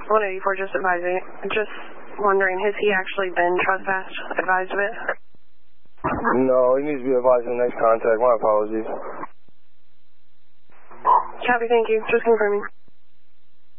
184, just advising. Just wondering, has he actually been trespassed, advised of it? No, he needs to be advised in the next contact. My apologies. Copy, thank you. Just confirming.